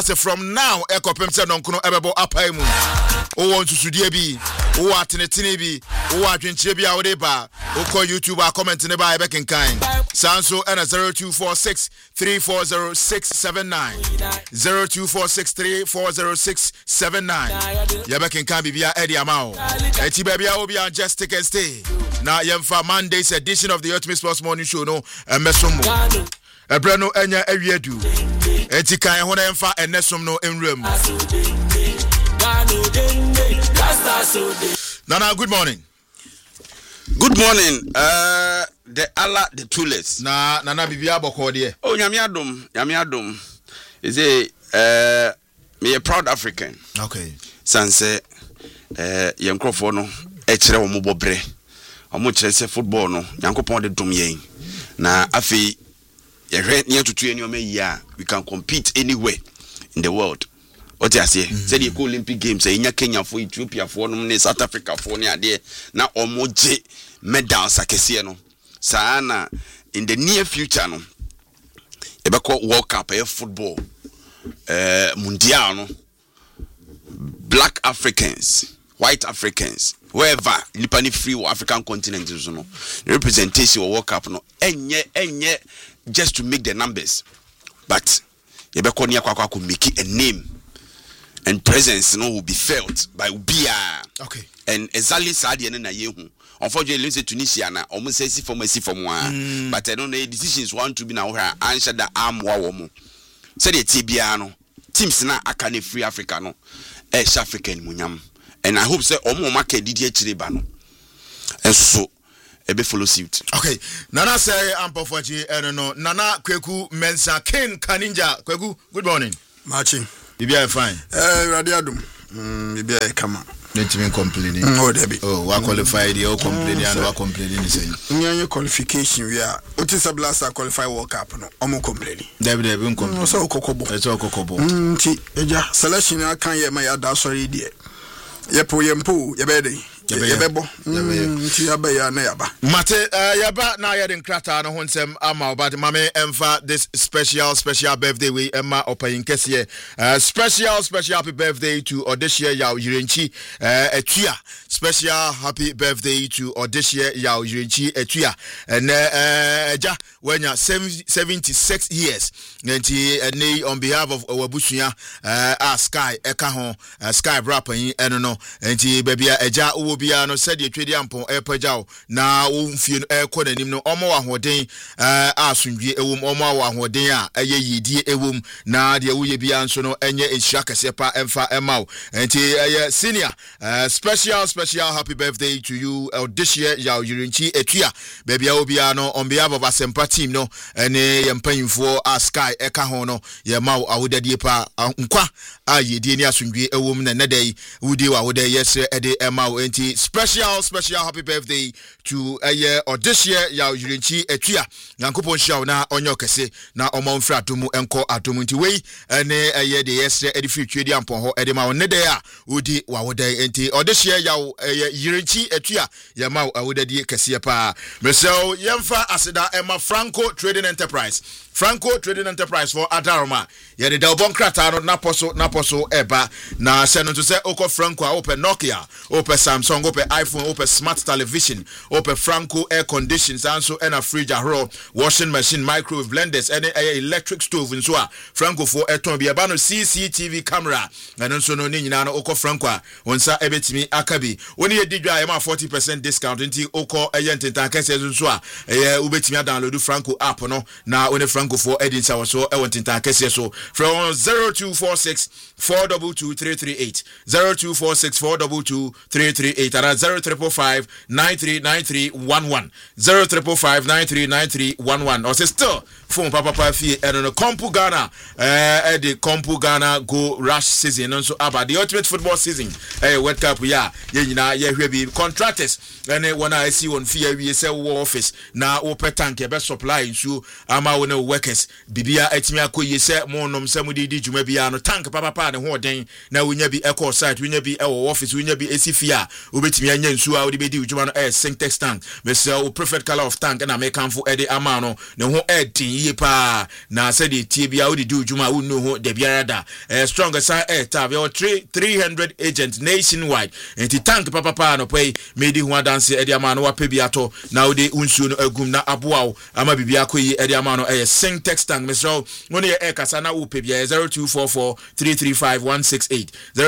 from now ekopem se nonkono ebebo apai mu o won susudie bi o atenetene bi o adwenchire bi a wo de ba o call YouTube a comment ne ba e bekin kan sanso na 0246340679 0246340679 ya bekin kan bibia e di amao eti ba bia obi an just take and stay na yemfa Monday's edition of the Ultimate Sports Morning Show no mesomo Ebrano enya awiedu eti kan ho na yemfa enesom no enwram. Nana, good morning. Good morning. The Allah, the toolers. Nana bibia boko de. Oh, nyamiadom. Is me a proud African. Okay. Sanse yankrofo no e kire wo mobobre. Omo kire se football no yankopon de dom yen. Na afi ye hwe ne tutu eni o meyi a we can compete anywhere in the world. What you say? Say the Olympic Games, say Kenya for Ethiopia for no South Africa for ne ade na omoje medals akese no. Sana in the near future no. Ebeko World Cup football mundial no. Black Africans, white Africans, wherever nipani free African continent no. Representation World Cup no. Enye just to make the numbers. But ebeko ni akwa ko make a name. And presence will be felt by Ubia. Okay. And exactly Saudi and Yehu. Unfortunately, lose Tunisia na almost say from one. But I don't know decisions want to be now her answer the arm wawomo. Say the Tibiano. Teams na akane free Africa no. African munyam. And I hope say omo market DDH Chiribano. And so ebe follow suit. Okay. Nana say ampofachi no. Nana Kweku Mensa Ken Kaninja. Kweku, good morning. Marching. Bibia fine. Radiadum. Bibia come on. Let me complaining. Oh, Debbie. Oh, we qualified. You complaining and we complaining. Say. Your qualification. We are. What is a blast? Qualify World Cup. No, I'm complaining. Debbie, we complaining. So Kokobo. It's all Kokobo. Eja selection. I can't hear my other sorry dear. Yepo yempo yebede. Yebebo. Yaba na yaba. Mate yaba na yeden krata no honsem ama but mame emfa this special birthday we emma opayin kese special happy birthday to Odeshia Yaw Yirenchi etua special happy birthday to Odeshia Yaw Yirenchi etua and ja when you 76 years nti on behalf of Owabusuya Sky eka ho Sky brapayin eno no nti babia eja bia no said twedi ampon epagyaw na womfie no ekọ nanim no omo wahoden asundwe ewom omo wahoden a eye yidie ewom na de woye bia nso no enye ehia kese pa emfa emaw enti senior special happy birthday to you this year Yaw Yirenchi etua babia obia no on behalf of Asempa team no ene yempanyimfo Sky eka ho no ye maw awodadie pa nkwa a yidie ni asundwe ewom na nedai wudi wa wodai yesre ede emaw enti special happy birthday to Odeshia Yaw Yirenchi etua Nyankopon hia na onyo kese na omanfra atomu enko atomu nti wei ene de yesre edi fi twedi ampon ho ede ma wonne de a odi wa wodai enti Odeshia Yaw Yirenchi etua ya ma awodadie kese pa mesel yemfa aseda Emma Franco Trading Enterprise for Adaroma ye de Delbon krata no naposo eba na se no to say oko Franco a open Nokia open Samsung open iPhone open smart television open Franco air conditions and so and a fridge a washing machine microwave blenders and electric stove and so Franco for eton bi eba no CCTV camera and so no ni nyina no oko Franco a wonsa ebetimi akabi woni ye digwa e ma 40% discount nti oko yententan kase so a ubetimi download Franco app no na woni Franco for edin sa so e wontentan kase so from 0246 422 338 0246 422 338 and 0355 939311 0355 939311 or say still phone papa fee and no Compu Ghana the Compu Ghana go rush season and so about the ultimate football season World Cup ya nyina ye hwe bi contractors and when I see on fee we say office na open tank be supply nsu ama wona workers bibia etimi akoye se mo nom se mo di dwuma bia no tank papa ne ho den na wonya bi echo site wonya bi ewo office wonya bi esifia obetimi anya nsu a wo de bedi dwuma no syntax tank mesel preferred color of tank na make am for ede amano ne ho tin ye pa na se de tie bia wo de di dwuma wo no ho de biara da stronger side ta we 300 agents nationwide enti tank papa no pay medi ho dance ede amano wa pe biato na wo de unsu no agum na aboa ama bibia koyi ede amano syntax tank mesel woni e kasa na wo pe bia 0244335168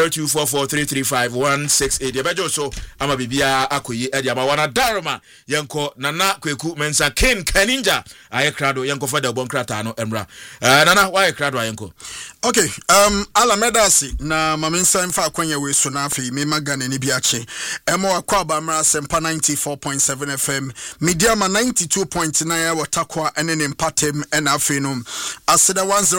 0244335168 ye bejo so ama bibia akoyi ede ama wana daroma yenko nana kweku mensa ken kaninja aye krado yenko fa da bon krata no emra nana why krado yenko okay alamedasi na mamensa mfa akwanya we so na afi me magane ni biache emo akwa ba mra sempa 94.7 FM mediama 92.9 watakwa ene empatem ena afi no aseda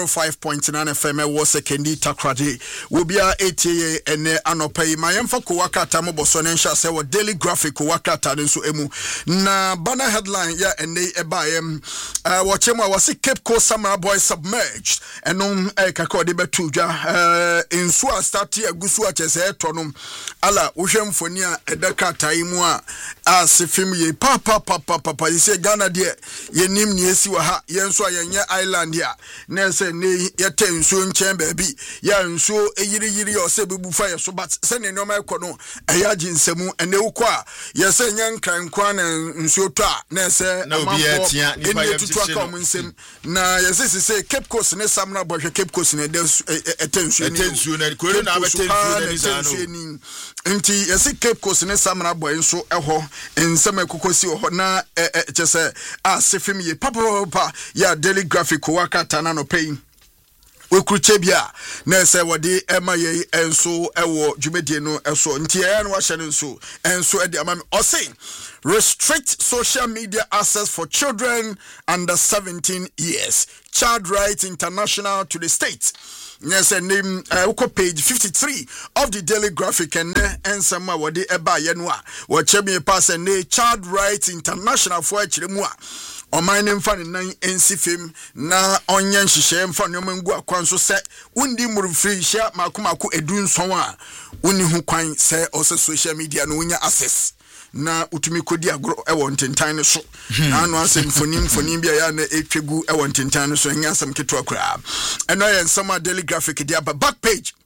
105.9 FM wo sekendi takrade wo bia etie ene anopai mayemfa ko wakata mo boso ne nsha se wo daily graphic ko wakata nso emu na banner headline ya ene ebaem wo chema wasi Cape Coast Samurai Boys submerged enom kakode betu dwa insu a start agusu a chese etonom ala wo hwemfoni a edaka taimu a asefim ye papa yese Ghana de yenim ne esi wa ha yenso a yenye island ya na se ne yete nsu nchen baabi ya nsu eyiri o se bebu fa yeso but se ne no ekono eya ginsemu ene ukọ a yese nyankran kwa na nsu to a na se na obi etia ni pa tutu aka omunsem na yese se Cape Coast ne Samra Bohwe Cape Coast ne etensu na ko na abetensu ni nti yese Cape Coast ne Samra Boy nso eho nsem ekokosi ho na chese asefim ye papa ya daily graphic wakata na no pay wekruche bia na se wode ema ye enso ewo dwumedie no eso nti ya no wahye nso enso ede amam ose restrict social media access for children under 17 years. Child Rights International to the states. Yes, name page 53 of the Daily Graphic and some what they eba yenwa. What chemi pass and Child Rights International for chimwa. On my name fan in NC na onyen shishem fan yomengu akwanso se undi murufri sha makumaku edun sonwa uni hu kwan se ose social media no unya access na utumi kodi agro ewo ntentan ne so na anu asem fonim bia ya na etwegu ewo ntentan ne so nya asem keto akra eno ye nsama Daily Graphic dia back page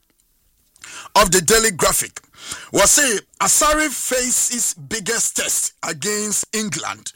of the Daily Graphic was say Asari faces biggest test against England.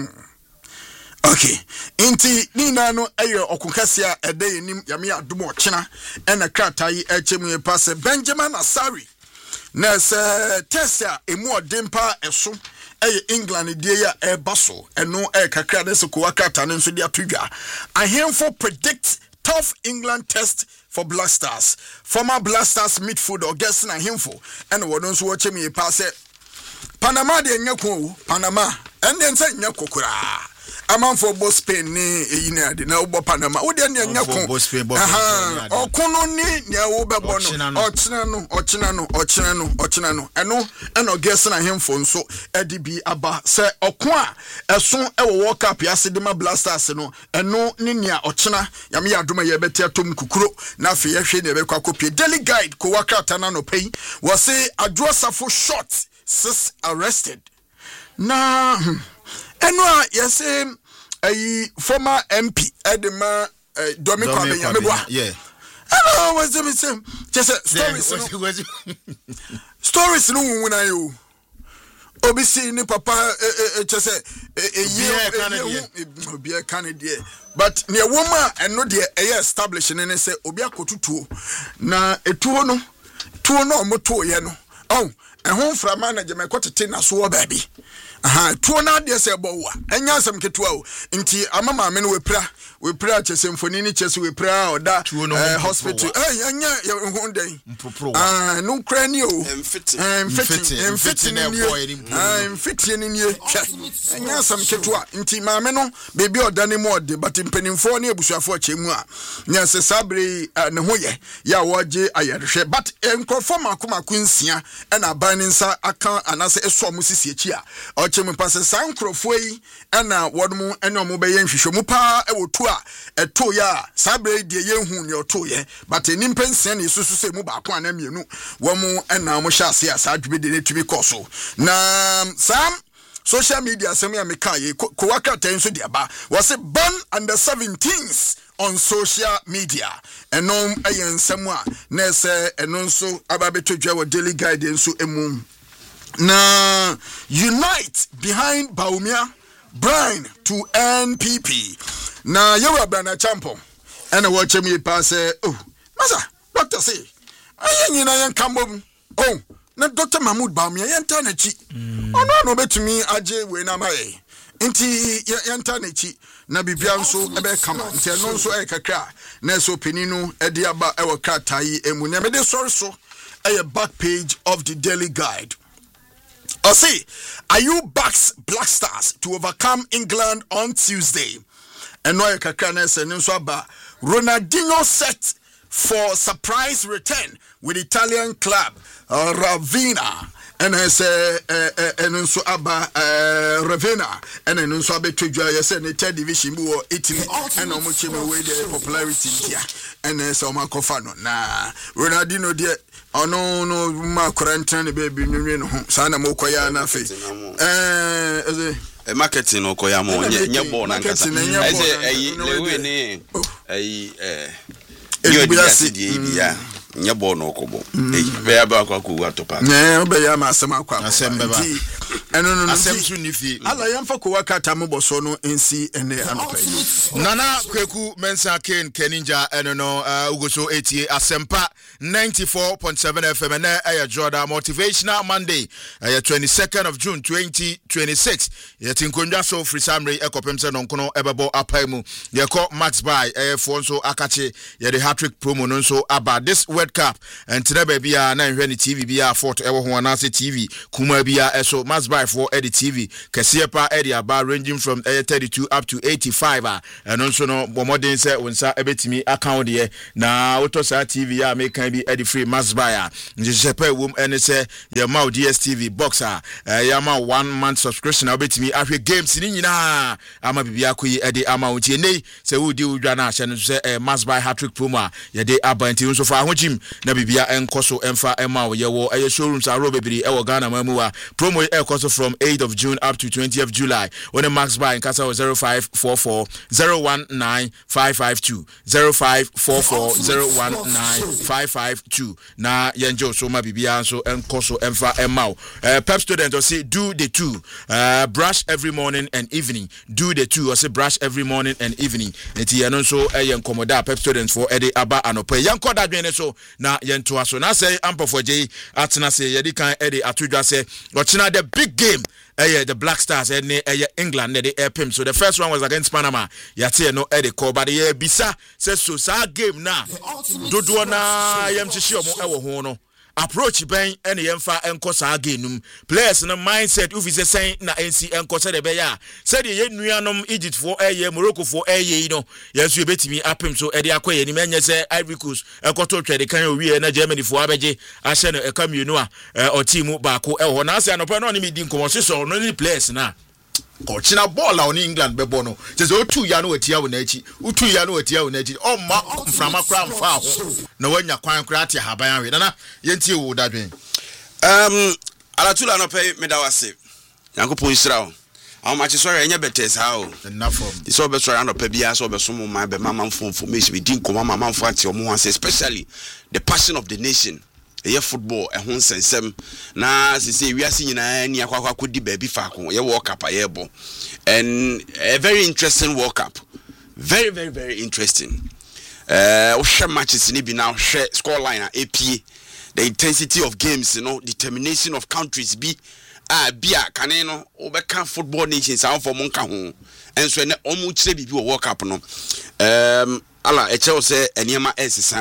Okay, inti nina no eyo okukasia ede nim yame adumo china ena kratai echemu passe Benjamin Asari na se tesa emu odempa eso eye England die ya ebaso eno kakra de se ko wakata ne nso de atudwa ahemfo predict tough England test for Black Stars. Former Black Stars midfielder guessing ahemfo ena wono nso wo chemu passe Panama de nyako Panama ende nse nyako kura amanfo bo Spain ni eyina de na wo Panama wo de ne nyako okuno ni ne wo bebo no ochina no eno guess na hemfo nso edibi aba se okon a eso ewo World Cup ya se de ma Blasters no eno ni nia ochina yame yadoma ye beti atom kukuro na afi ye hwe ne be kwa kopie Daily Guide ko wakata na no pay was say Adwosafo shot 6 arrested na eno yese ayi former MP Edema Domiko Abenyamegwa was the same just stories no wuna yo obisi ni papa chese obi e Canada but ne woman eno de establish ne say obi akotutuo na etuo no omoto ye no ehon fra manager me kwotete na so baby tuo na de se bowa enya asem ketua o nti amama me no wepra chese mfoni ni chese wepra oda hospital enya ehon den no krani o mfiti ni enya asem ketua nti maame no bebi oda ne mo de but mpanimfo ne ebusuafo achemu a nya se sabre ne ho ye ya woje ayerhwe but enkrofo makomaku nsia na ban ninsa aka anase eso mu sisi echi a ochemi pase san krofo yi na wodmu ene omo be yen hwehwe mu pa e wotu a eto ya sabre die yenhu ne oto ye but eni mpensia ne susu se mu ba ko ana mienu wo mu na mo hya ase asa adwebe de netumi koso na sam social media semi ameka ye ko wakata nso de aba was born under 17s on social media enom ayensem a na se eno nso ababetodwa wo daily guide nso emu na unite behind Baumia Brian to NPP na yewa bana champo ena wo chemi pa se oh masa doctor say ayen na yen kambom oh na Dr. Mahmoud Baumia yenta na chi ono no betumi age we na mai nti yenta na chi na bibia nso ebe kama nti eno nso e kakra na so peninu e de aba e wo kratai emu na me de sorry so a back page of the daily guide. I say, Ayu backs Black Stars to overcome England on Tuesday. And no kakra se nso aba Ronaldinho set for surprise return with Italian club Ravenna. And I say, and so aba Ravenna, and then so abetujwa yese ne third division bu Italy, and no much way the popularity here. And so makofano na Ronaldinho de no ma quarantine baby no sana mo koya na fe marketing okoya mo nye ball na nkasa lewe ni dia nye ball no kobo be aba kwa ku atopa obe ya ma asem akwa asembeba no asem su ni fi ala yamfa ko wakata mo boso no nsi ene anopa nana kweku mensa ken keninja no ugoso etie asempa 94.7 FM na Jordan Motivational Monday 22nd of June 2026 yetinkonja so free summary ekopem se nonkono ebebo apaimu yeko max by for so akache ye the hat-trick promo no so about this World Cup and today baby na nhwe ni TV bia fort ewo ho anase TV kuma bia eso max by for edit TV kese pa edi aba ranging from 32 up to 85 and also no bomodin se wonsa ebetimi account de na wotosa TV ya make bi edi free mass buyer njejepa wom ene se ya ma DStv boxer ya ma 1 month subscription obetimi ahwe games ni nyina ama bibia koyi edi ama wontie nei se wodi udwa na ahye no se mass buy hat-trick promo ya de abanti nso fa ahojim na bibia enkoso emfa ema wo ye wo eye showrooms aro bebiri e wo Ghana mamuwa promo enkoso from 8th of June up to 20th of July when max buy in kasa 0544 019 552 0544 019 552 na yenjo so ma bibia so enkoso emfa emao pep student or say do the two brush every morning and evening do the two or say brush every morning and evening enti eno so yenkomoda pep students for ede aba anope yankoda dwene so na yento aso na say ampo for je atena say yedi kan ede atudwa say ochina the big game the Black Stars and England the airpim. So the first one was against Panama. Yate no Eddie call but the bisa says so sa game na dodo na yam chishi omo ewo ho no approach ben ene yemfa enko sa game players no mindset ufi se sen na NC enko se de be ya said ye nuanom Egypt for Morocco for no yesu ebetimi apim so ede akoye ni menye se Ivory Coast ekoto twede kan owie na Germany for abeje ahye no ekamienu a o team ba ko ewo na ase anopa no ni medi nkomo so no ni players na Kochina ball on England bebo no. Says o two ya no wetia wo na echi. Utu ya no wetia wo na echi. O ma mframa kra mfa ho. Na wanya kwan kra tia haban awe. Na yenti wo dadwen. Alatula no pay medawase. Yankopon Israel. How much is enye betes how? Enough from. It's all better and pay bia so be somo ma be mama mfo information be din koma mama mfo ati omo wan say especially the passion of the nation. Football a hun sensem na se wiase nyina ni akwakwa kodi ba bi fa ko ye World Cup ayebo and a very interesting World Cup very very very interesting o share matches ni bi now share score line AP the intensity of games determination of countries bi bia kane no obeka football nations an for monka ho enso ne omu kire bi World Cup no ala e che say eniema esesa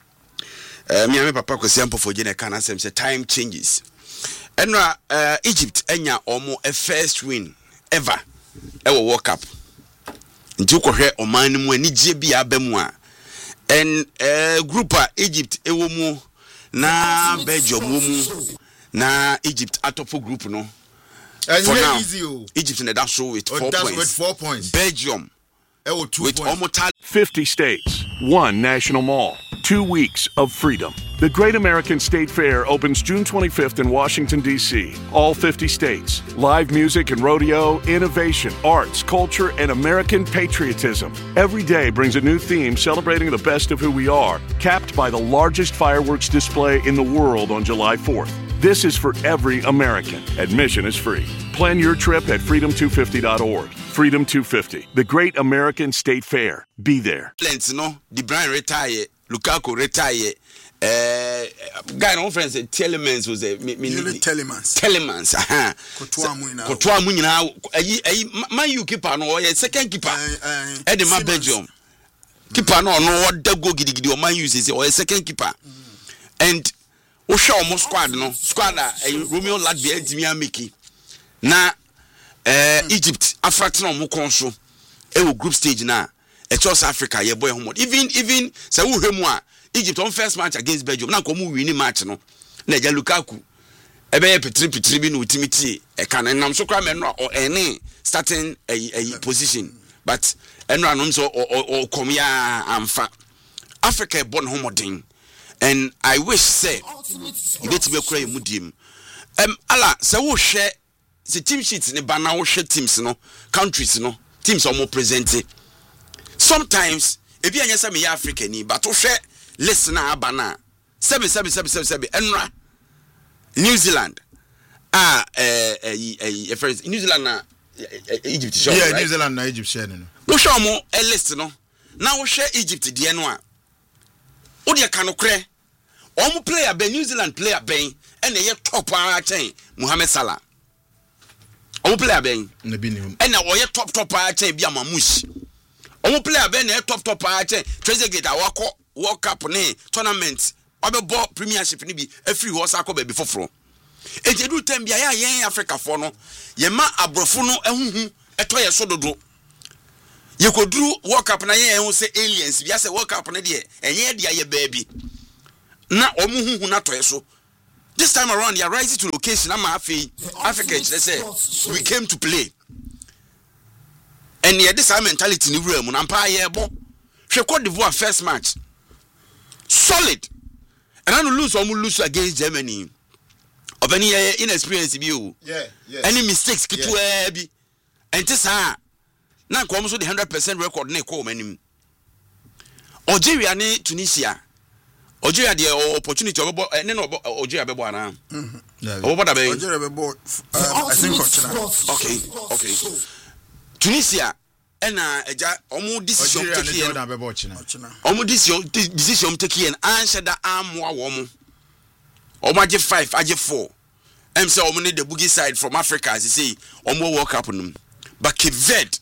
me and my papa kwesi ampo for gene kan asem say time changes enra Egypt enya omo a first win ever ewo World Cup nti ko hwe oman mu ani gie bia abamu a en group a Egypt ewo mu na Belgium mu na Egypt atop group no. And for now, easy, Egypt in that show with 4 points. With 4 points. Belgium with 2 with points. almost 50 states, one national mall, 2 weeks of freedom. The Great American State Fair opens June 25th in Washington, D.C. All 50 states. Live music and rodeo, innovation, arts, culture, and American patriotism. Every day brings a new theme celebrating the best of who we are, capped by the largest fireworks display in the world on July 4th. This is for every American. Admission is free. Plan your trip at freedom250.org. Freedom 250, the Great American State Fair. Be there. No, De Bruyne retire, Lukaku retire. Guy no friends Telemans was a Telemans. Kotoa Munyina man you keeper no second keeper. Edema Belgium. Keeper no what go gidigidi o man use or second keeper. And o show almost squad Romeo Latvia Dimia Miki. Na Egypt after no mo konso e group stage na e South Africa ye boy home even say wo hwemu a Egypt on first match against Belgium na ko mu win match no na ja Lukaku e be petri bi no ultimate e kan nam so kra me no o any starting a position but eno anom so o kom ya amfa Africa e born homodin and I wish say e bet be kra emudim ala say wo hwe the team sheets ne bana wo hwe teams no countries no teams are more presented sometimes ebi anya say me Africa ni but wo hwe listen na bana 7 enra New Zealand first New Zealand na Egypt show yeah right? New Zealand na Egypt share no wo show mo a list no na wo hwe Egypt de no a wo de ka no kre o mo player be New Zealand player ben and ye top a chain Mohamed Salah o player ben na bi ni and o ye top a chain bi amamush o player ben na top a chain Trezeguet awako World Cup ne tournament obebo premiership ni bi afri ho sako ba bi foforo ejedu tem bia ya yen Africa for no ye ma abrofo no ehuhu eto ye so dodo ye koduru World Cup na yen ho se aliens bia se World Cup ne de enye de aye baabi na omuhuhu na to ye so this time around you are rising to location na ma Africa they say we came to play and this mentality ni wura mu na mpa ye bo hwe Cote d'Ivoire first match solid and I lose against Germany of any inexperience view any mistakes kitu bi and this na ko so the 100% record na ko manim Algeria ni Tunisia Algeria the opportunity obo ne no Algeria bebo ana obo da be Algeria bebo I think okay Tunisia ena eja omo decision take here answer that amwa wo omo age 5 age 4 say omo need the boogie side from Africa as you say omo World Cup num but Cape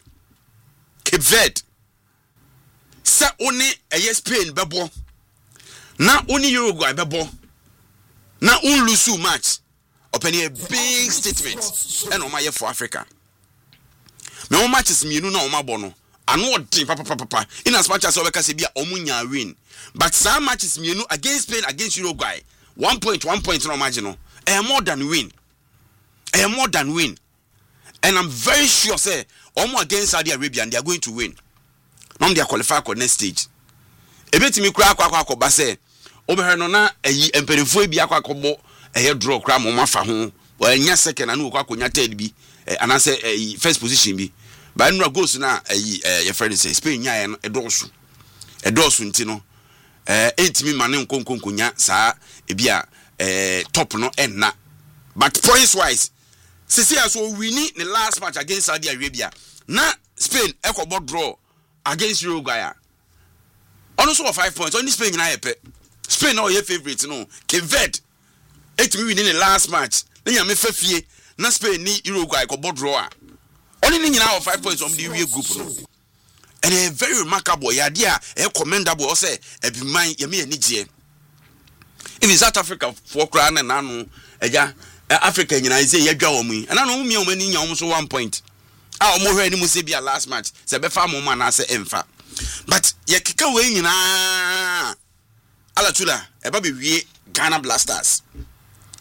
Verde sa oni Spain bebo na oni Uruguay bebo na lose match open a big statement and omo for Africa. No matches me no ma bono ano odin papa in as much as we can say bia omunya win but some matches me no against Spain against Uruguay 1 point no margin no more than win and I'm very sure say omo against Saudi Arabia and they are going to win now they are qualified for next stage ebetimi kura akwa ba say obeher no na empirifo bi akwa draw kura mo mafa ho anya second and no kwakonya third bi and I say first position bi but no goes na your friend say Spain nya edosu ntino entimi mane nkonkonya saa ebia top no enna but points wise sisi so winning the last match against Saudi Arabia na Spain ekobo draw against Uruguay ono so 5 points only Spain na yepe Spain na your favorite no Cape Verde entimi winning the last match na nya me fafie na Spain ni Uruguay ekobo draw only ni nyina 5 points on the group no and a very remarkable idea commendable or say ebi man ye me anigye in South Africa for kra na nanu eja Africa nyina say ye dwa omu and na no mi o mani nya omu so 1 point omo hwe ni mu se bia last match se be fa mo ma na se emfa but ye keka we nyina ala tula e ba be wie Ghana Blasters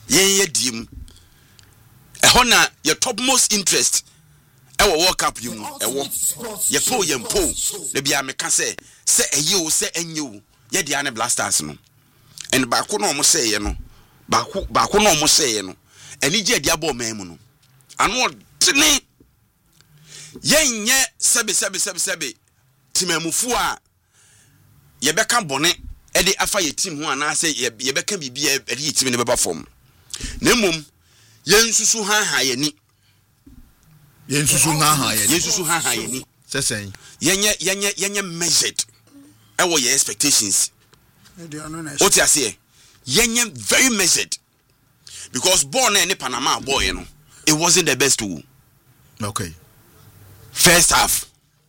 yen yedim ɛhɔ na your topmost interest ɛwɔ World Cup you ɛwɔ yɛpo yɛmpo na bia meka sɛ ɛyɛ o sɛ ɛnyɛ o yɛde ane Blasters no and baako na ɔmo sɛ yɛ no baako na ɔmo sɛ yɛ no ɛni gye de abɔ man mu no ano tene yenye sebe timamufu a yebeka bone e de afa ye team ho ana se yebeka bibia e de team ne beba form na mom yensusu ha yani yensusu ha yani sesen yenye measured e wo your expectations what you say yenye very measured because born in Panama boy you know it wasn't the best too. Okay. First half.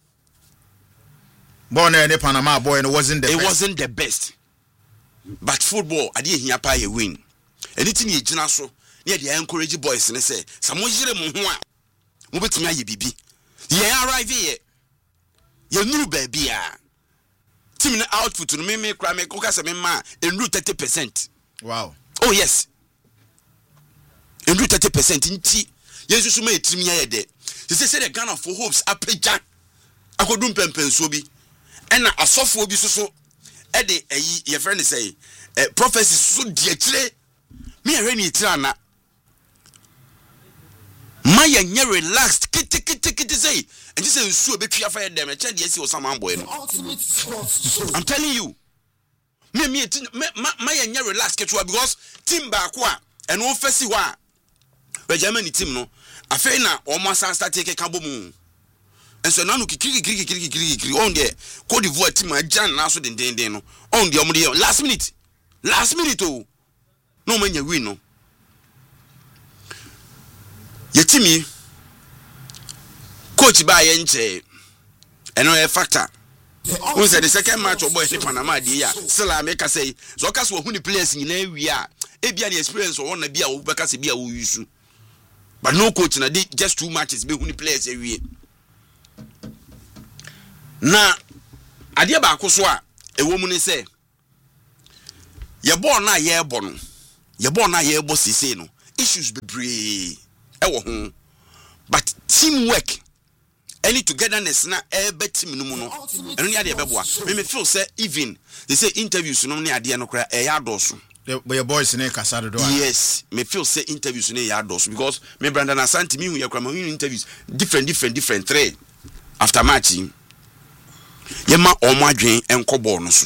Born in Panama boy and it wasn't the best. But football, I didn't hear a win. Anything you jina so, near the encourage boys and say, some jire muhua. Mubet me bibi. Ye arrive here. You knew baby. Team output to me cry me coca some ma and 30%. Wow. Oh yes. And 30% in tea. Yes, you may team ye de. They say the Ghana for hopes a peja. I could do pempen so be. And a soft will be so. Eddie, your friend say, prophecy so dear. Me a rainy trana. Maya near relaxed, kitty say, and just say, so be fire them. A child, yes, or some boy. I'm telling you. Maya near relaxed, because Timba qua and no festival. But Germany team no. Afena almost start taking kaboom. And so now kiki on the Cote d'Ivoire team Jan now so den no on the last minute oh no man you win no your team coach by enche and no factor who said the second match of boys in Panama dia still I make say so case who the players in area e bia the experience or one bia wo beka se bia wo use. But no coach na just 2 matches be who players every na ade ba akoso a ewo mu ne se ye ball na ye bo no ye ball na ye bo sisi no issues bebre e wo ho but teamwork any togetherness na ebe team no mu no eno ne ade beboa me feel say even they say interviews no ne ade no kra e ya doso. Your boys in Casado. Yes, me feel say interviews in Yardos because me Brandon Asante me we are interviews different 3 after matching. Yema omadwen enko ball no so.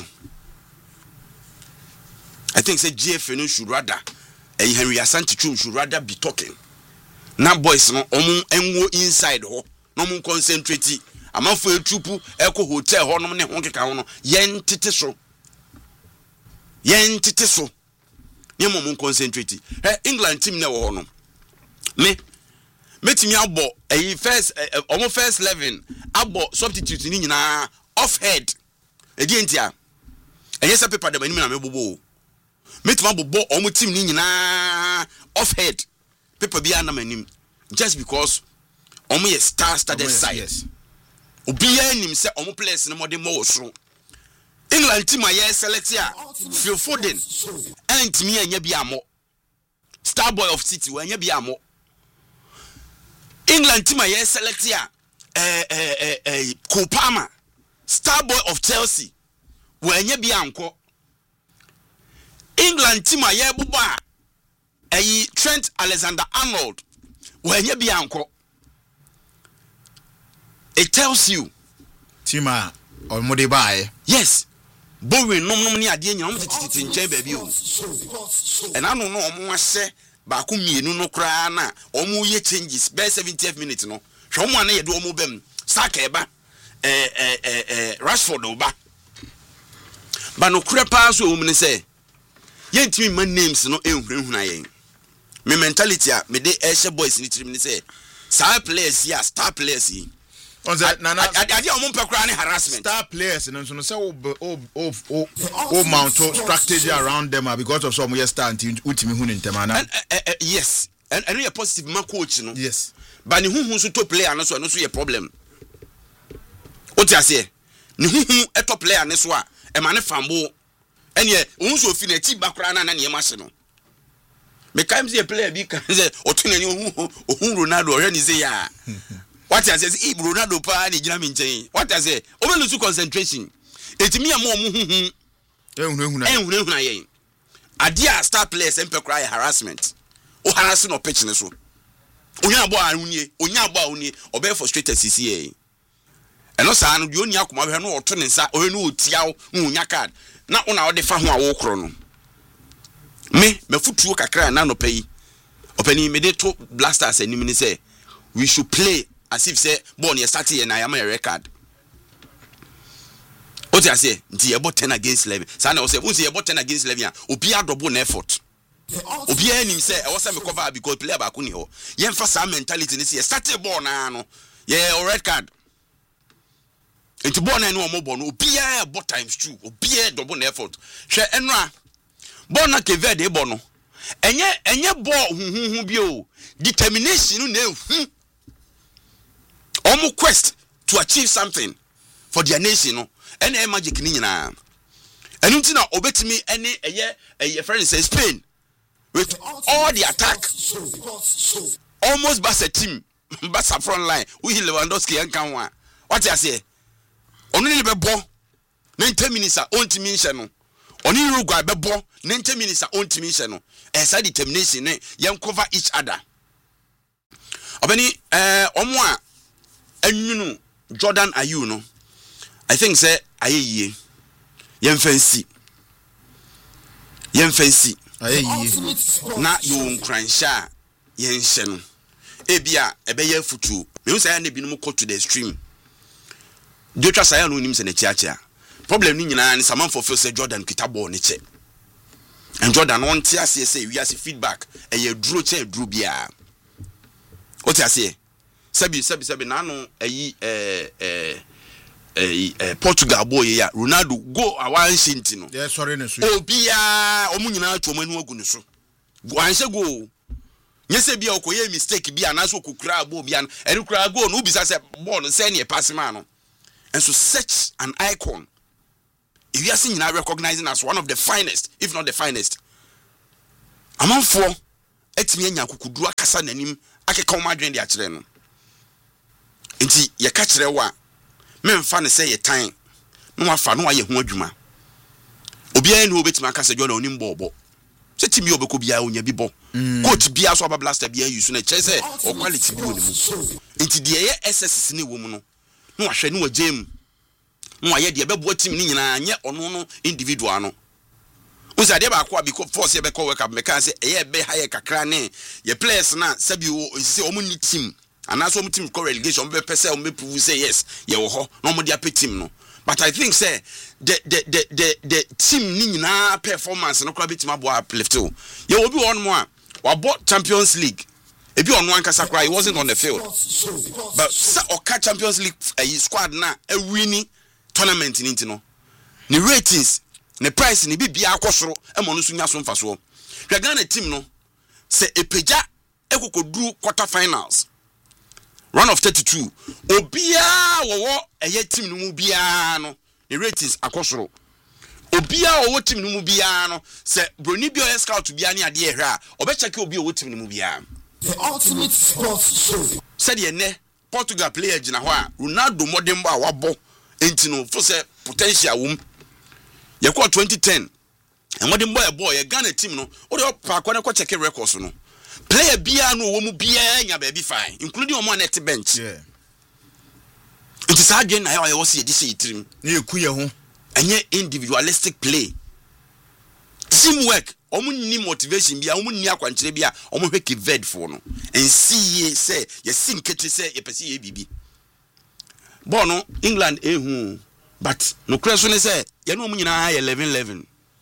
I think say GFN should rather Henry Asante should rather be talking. Now boys no omu enwo inside ho no mu concentrate amafo etupu eko hotel ho no ne ho keka ho no yen tete so. Yemo mun concentrate. England team na wo no. Me timi abo first 11 abo substitute ni nyina off head. Edi entia. Enye se paper de mani na mebobo. Me timi abo omo team ni nyina off head. Paper bia na manim just because omo ye star-studded side. Yes. Obi ya nim se omo players no modern mo so. England team aye select here Phil Foden and me anya bia mo star boy of City we anya bia mo England team aye select here Cole Palmer star boy of Chelsea we anya bia anko England team aye buba Trent Alexander-Arnold we anya bia anko. It tells you team or Modibai. Yes. Bowen no ni ade nyam tititi nchen baabi o. And I don't know omo ase ba ko mienu no kra na omo ye changes be 70th minute no. Hwe omo na ye do omo bam Saka eba Rashford oba. Ba no kra pa so omo ne say ye ntimi man names no ehunhuna yen. Me mentality a me de Asia boys ni tirim ni say star players here star players here. On that nana ade o mumpa kra ne harassment star players no so say o mount strategy around them because of some year start ultimi hu ntem ana. Yes and a positive man coach no. Yes but ni hu so to player no so ye problem o ti ase ni hu e top player ne so a e ma ne fambo ene hu so fi na ti ba kra na na ne ma se no me come see a player be can say otunani ohun Ronaldo already say ya what I say Ronaldo pa ni gina me nchen what I say o be lose concentration etimi am ehunahuna yen adia star players empe cry harassment o harass no pitch ne so onya abo awunie obe frustrated CCA eno sa no de oni akoma hwe no oto ne nsa ohwe no otiaw no onya card na ona ode fa ho a wo kro no me futuo kakra na no pay opani me de to blasters anim ni say we should play as if say ball ye start here na ya ma record o ti ase nti ye bot 10 against 11 sa na o say ye bot 10 against 11 obi adobo na effort obi anim say e was me cover because player ba ko ni ho ye mfa sa mentality ni say start ball na no ye red card nti ball na no mo ball no obi a bot times 2 obi a double na effort hwe enra ball na keve de ball no enye ball huhuhu bi o determination na ehu omo quest to achieve something for their nation no ene magic ni nyina enu nti na obetimi ene eye friend say Spain with all the attack almost Barca team Barca front line we Lewandowski and Kanwa what you say onu ni be bo 90 minutes a ontimi nhye no oni Uruguay be bo 90 minutes a ontimi nhye no esa determination ne yen cover each other obani omo a anwunu Jordan Ayew no I think say ayeye yen fancy ayeye na yo nkransha yen hye no ebia ebeye futu me say na binom go to the stream de twa say no nim se na chiachia problem ni nyina ni samanfo feel say Jordan kita ball ni che and Jordan won tia say we as feedback eye duro che duro bia o tia say sabi na no ayi Portugal boy ya Ronaldo go awan shinti no yeah sorry no so obia omunyina atwomanu agu ne so anse go nyese bia okoye mistake bia na so kokura abo bia ene kura go no ubisa se ball se ne pass man no and so such an icon if you are seeing now recognizing as one of the finest if not the finest amanfo etimi anya kukudu akasa nanim akeka omadwen de akere no enti ye ka kire wa memfa ne say ye tan no afa no aye ho adwuma obia ni obetima akasa Jordan onim bobo se timi obeko bia onya bi bo coach bia so aba blaster bia use na che say o quality bi oni mu enti de ye SSS ne wo mu no no ahwe no agem no aye de bebo team ni nyina anye ono no individual no uza de ba kwa because force ye be call work up me kan say eye be high kakra ne ye players na sabi o say omu ni team anaso omu team call relegation be pese o me prove say yes ye wo ho no mo de apet team no but I think say the team ni nyina performance no kwa betima bo uplift o ye obi one mo a wa bought Champions League ebi on one kasa cry he wasn't on the field but sa oka Champions League squad na a winning tournament ni ntino ni ratings ne price ni bibia akosoro e mo no so nya so mfaso hwe Ghana team no se epeja ekokoduru quarter finals run of 32 obia wo eye team no mu bia no ni ratings akosoro obia wo team no mu bia no se broni bia scout bia ni ade ehwe a obecheke obia wo team no mu bia the ultimate sports show said ye ne Portugal player gina ho a Ronaldo modembo a wabo enti no for say potential wum ye ko 2010 and modembo e boy ye Ghana team no o de pa kwa na ko check records no player bia no wo mu bia nya ba bi fine including omo net bench yeah it is again na ya wo see di say trim na eku ye ho enye individualistic play teamwork omo ni motivation bia omo ni akwankyere bia omo hwe kived for no and see ye say ye sinkete say ye pese ye bibi bono England ehu but no kreso ne say ye no omo nyina 11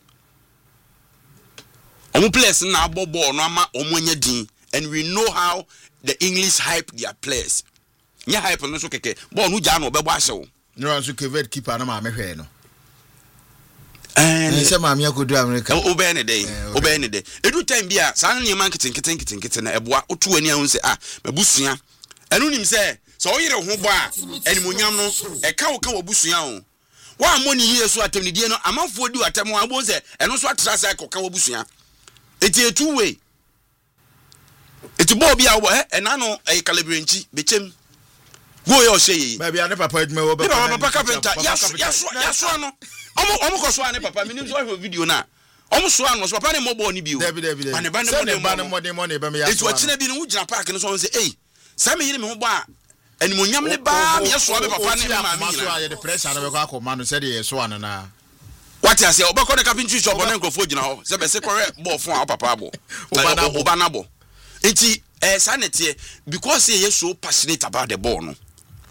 omo players na abobo no ama omo nya din and we know how the English hype their players nya hype no so keke bono ja no obebo ahyew no so kevet keeper na ma mehwe no and say ma me akodu America obey ne day edu time bia san ne man kete na eboa otu ani ahun say mabusua enu nim say so oyire ho bo a enimonyam no e ka wo ka wabusua o wa amoni yesu atem ne die no amanfo di atem abo say eno so atra sai ko ka wabusua eti two way Eti bo bi awo enano calibranchi bechem go ye o shey baby ane papa edme wo be papa carpenter yaso ano omo ko so ane papa minim so video na omo so ano so papa ne mo bo ni bi o Debi ane ba ne mo ne be me yaso eti wachina bi ne wo gina park ne so say eh sa me yire me ho bo a animonyam ne ba me yaso be papa ne ma me so aye the pressure na be ko akoma no say the so ano na what you say obako ne carpentry shop ne nkofo gina ho se be se correct ball fon a papa abo oba na bo enti sanete because he is so passionate about the ball no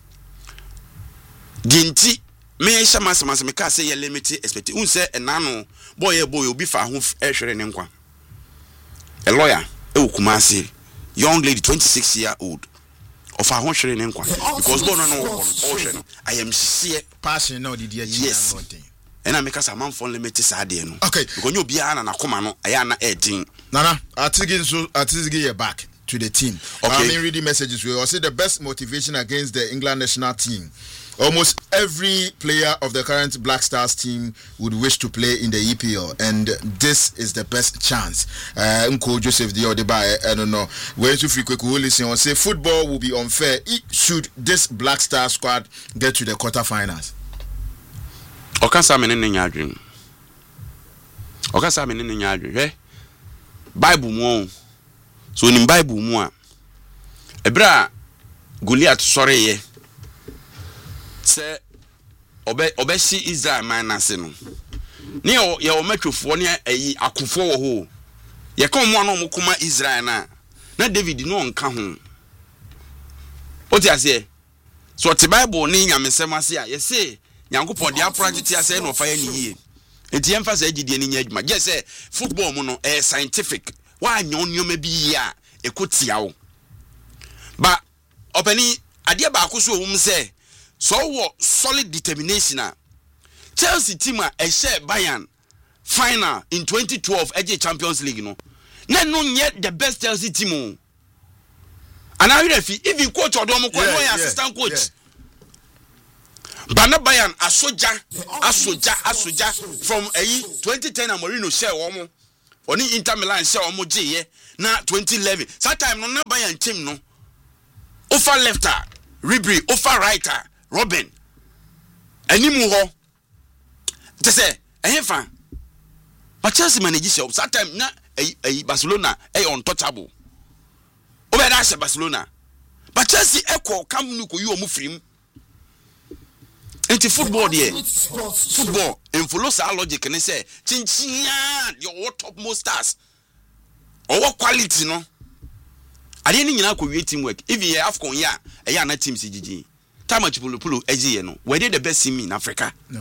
ginti me shama me ka say ye limited expect un say enano boy obi fa ho ehwere ne nkwa a lawyer Kumasi young lady 26 year old of a ho hwere ne nkwa because ball no I am sincere passion no the dear yes and I make us a man for limited sade no okay because you be ana na koma no aya na edin nana atigi your back to the team. Okay. I mean, reading messages. We will say the best motivation against the England national team. Almost every player of the current Black Stars team would wish to play in the EPL, and this is the best chance. Uncle Joseph Diodeba, I don't know. When to frequently listen or say football will be unfair should this Black Star squad get to the quarterfinals. Okasa menene nyadwin. Okasa menene nyadwin. Bible mo. So in Bible mu a ebra Goliath sorry ye se obesi Israel man ase no ne ye o matwofo ne ayi akofo wo ho ye ka mo no mo kuma Israel na David no nka ho o ti ase so ti Bible ni nyamesem ase a ye se Nyankopon dia project ase no fa ye ni yie enti emphasize agidie ni nya adwuma je se football mu no scientific wa nyonyoma bi ya ekotia wo ba opani ade ba akoso ohum say so wo solid determination a Chelsea team a share Bayern final in 2012 AJ Champions League no na no nye the best Chelsea team and I refi even coach odom ko no assistant coach Bana Bayern asoja from 2010 and Mourinho share wo Oni Inter Milan say omo je na 2011 that time no na Bayern team no offer lefter Ribery offer righter Robin animu ho te say ehfa but Chelsea manage say that time na Barcelona untouchable obe da say Barcelona but Chelsea echo Camp Nou ko you omo firim enti football there football and follow our logic and say chinchia your topmost stars or what quality no I didn't nyina ko teamwork if you have kon ya na team CGG time chipulu eji no we did the best team in Africa no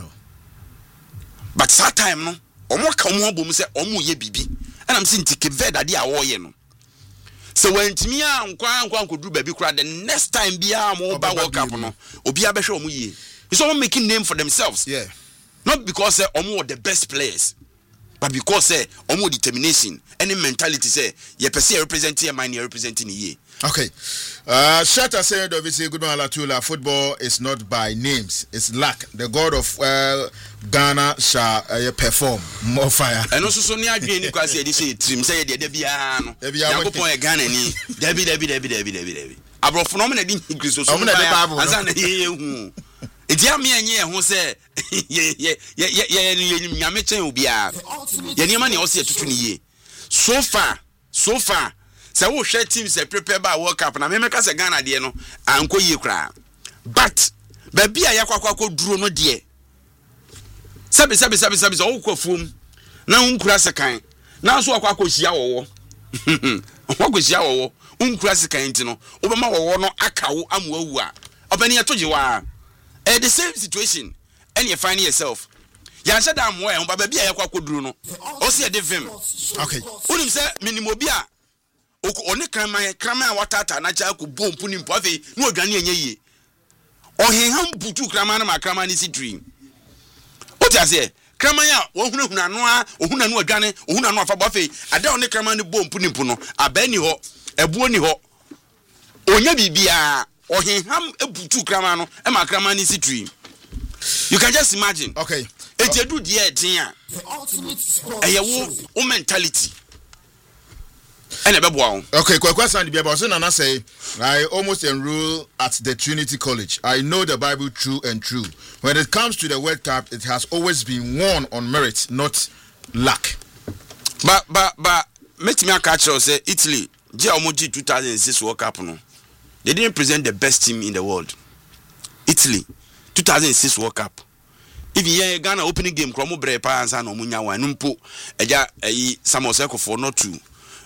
but that time no omo ka omo bom say omo ye bibi and I'm saying Cape Verde ade a wo ye no so when timi a nkwa nkoduru baby kura the next time bia mo ba World Cup no obi abehwe omo ye. It's all making name for themselves. Yeah. Not because Omo are the best players, but because Omo determination, any mentality say you perceive representing a man, you're representing ye. Okay. Shatta said obviously good man Latula, football is not by names, it's luck. The God of Ghana shall perform more fire. And also so near green because they say trim say the Debiano. Debiano point Ghana ni Debbie. Abro phenomenon didn't increase so much. Enti am ye ho se ye nyame chen obia ye niam na o se tutu ni ye so far say wo hwe team say prepare ba World Cup na me meka se Ghana de no anko ye kra but ba bia yakwakwa duro no de sabi so wo kwafum na unkura sekan na so akwakwa hia wo wo hia wo unkura sekan nti no obema wo no akawo amwawu a obani atoje wa the same situation and you find yourself ya nse da mo e ba bia yakwa koduru no o se de vim okay unim se minimobi a oni krama watata na cha ko bompu ni mpo afi no odwane enye yie o henham butu krama na makrama ni si dream o ti ase krama ya wo hunahuna no a ohunanu odwane ohunanu afa bo afi ada oni krama ni bompu ni mpo no abani ho ebuo ni ho onya bibia o henham ebutu krama no e makrama ni si dream. You can just imagine. Okay. It do the idea. A mentality. And a Okay, question be about Nana say I almost enroll at the Trinity College. I know the Bible true and true. When it comes to the World Cup, it has always been won on merit, not luck. But make me catch us say Italy, G 2006 World Cup no. They didn't present the best team in the world. Italy 2006 World Cup. If you Ghana opening game, Kromo Bre Pans and Omunya one numpo eja Samoseko for not to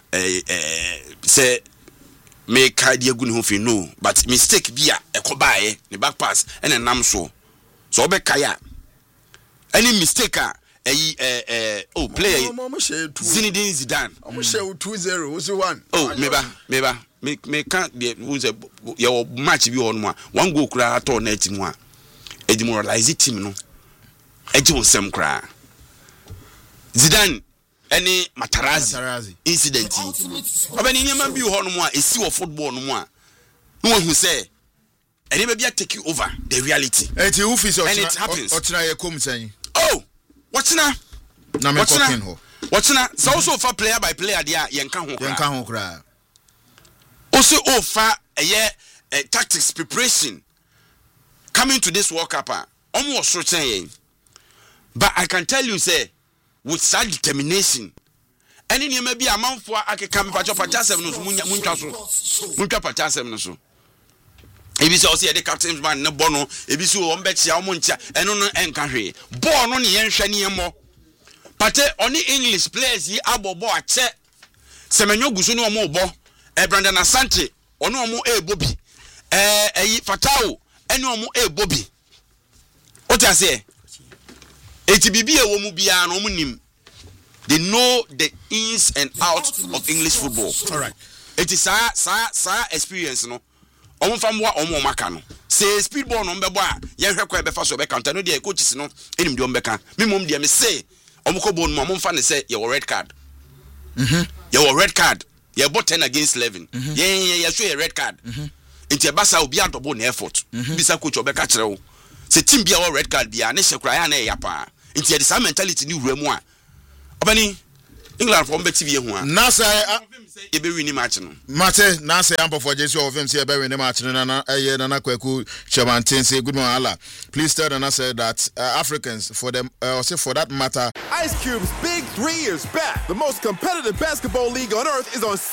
say make idea good hofi no, but mistake bia ekobaye the back pass and a nam so obe kaya any mistake player Zinedine Zidane almost 2-0 was 1 meba me can't be your match be on one goal kra to na team a demoralize team no eji sem kra Zidane any Matarazzi incident obani nyama bi ho no mo a esi wo football no mo a no hu say any be take you over the reality and it happens oh what's na so also for player by player there yenka ho kra also offer tactics preparation coming to this World Cup almost so saying. But I can tell you, say, with such determination, any maybe a month for I can come for Patasem no Munka Patasem no so. If you see the captain's man no bono, if you see on bet ya muncha, and no encourage. Born on the enshani mo. Pate only English players ye abo bo a che. Semenyo Gusuno mo bo, Brandon Asante, ono mo Bobby, Fatao, eno mo Bobby. What I say? They know the ins and outs of English football. All right. It is sa experience no. Omo fam wa omo maka no. Say speedball no mbebo a ye hwe kwa be fa so be counter no dey coaches no enim de ombeka. Me mom dey me say omo ko bon mo mfa ne say your red card. Your red card. Your bot 10 against 11. Yeah show your red card. Into Basa obi adobo na effort. Bisa coach obeka kire wo. Say team bia or red card bia na shekura ya na yapa. Into the same mentality ni wura mu a. Obani England from TV hu a. Na say e be win match no. Mate na say ampo for Jesus of him say e be win match no na na Kwaku Chamantin say good morning Allah. Please tell Nana say that Africans for them say for that matter Ice Cube's Big 3 is back. The most competitive basketball league on earth is on